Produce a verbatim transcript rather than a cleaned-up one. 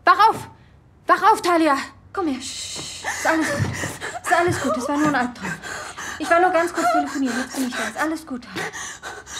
Wach auf! Wach auf, Talia! Komm her. Ist alles gut. Ist alles gut. Es war nur ein Albtraum. Ich war nur ganz kurz telefonieren. Jetzt bin ich da. Ist alles gut.